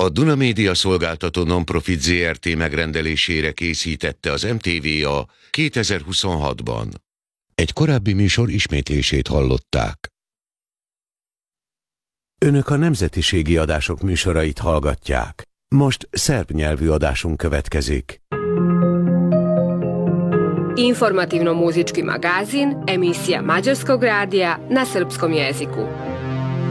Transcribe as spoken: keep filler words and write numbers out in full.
A Duna Média Szolgáltató Nonprofit zé er té megrendelésére készítette az em té vé a kétezer-huszonhatban. Egy korábbi műsor ismétlését hallották. Önök a nemzetiségi adások műsorait hallgatják. Most szerb nyelvű adásunk következik. Informativno-muzički magazin, emisija Mađarskog radija na srpskom jeziku.